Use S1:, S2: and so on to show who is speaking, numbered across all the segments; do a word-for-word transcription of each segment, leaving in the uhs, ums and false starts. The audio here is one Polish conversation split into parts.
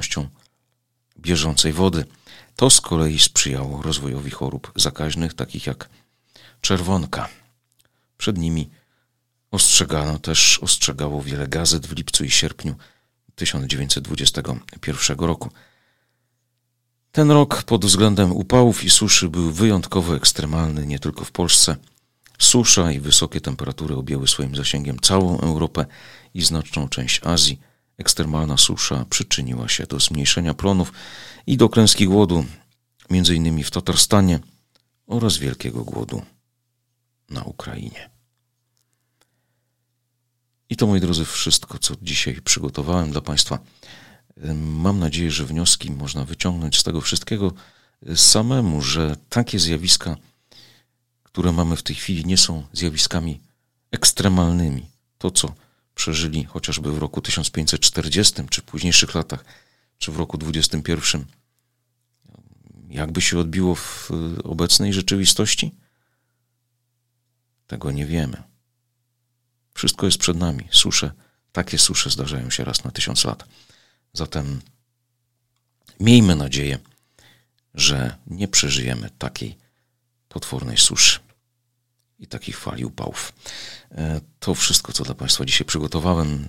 S1: dostępnością bieżącej wody. To z kolei sprzyjało rozwojowi chorób zakaźnych, takich jak czerwonka. Przed nimi ostrzegano też, ostrzegało wiele gazet w lipcu i sierpniu tysiąc dziewięćset dwudziestego pierwszego roku. Ten rok pod względem upałów i suszy był wyjątkowo ekstremalny nie tylko w Polsce. Susza i wysokie temperatury objęły swoim zasięgiem całą Europę i znaczną część Azji. Ekstremalna susza przyczyniła się do zmniejszenia plonów i do klęski głodu, między innymi w Tatarstanie, oraz wielkiego głodu na Ukrainie. I to, moi drodzy, wszystko, co dzisiaj przygotowałem dla Państwa. Mam nadzieję, że wnioski można wyciągnąć z tego wszystkiego samemu, że takie zjawiska, które mamy w tej chwili, nie są zjawiskami ekstremalnymi. To, co przeżyli chociażby w roku tysiąc pięćset czterdziestym, czy w późniejszych latach, czy w roku dwudziestym pierwszym, jakby się odbiło w obecnej rzeczywistości? Tego nie wiemy. Wszystko jest przed nami. Susze, takie susze zdarzają się raz na tysiąc lat. Zatem miejmy nadzieję, że nie przeżyjemy takiej potwornej suszy i takich fali upałów. To wszystko, co dla Państwa dzisiaj przygotowałem.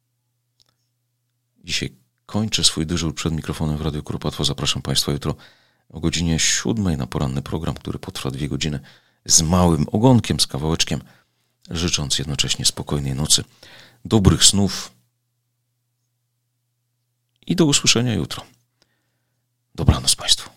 S1: Dzisiaj kończę swój dyżur przed mikrofonem w Radiu Kuropatwa. Zapraszam Państwa jutro o godzinie siódmej na poranny program, który potrwa dwie godziny z małym ogonkiem, z kawałeczkiem, życząc jednocześnie spokojnej nocy, dobrych snów i do usłyszenia jutro. Dobranoc Państwu.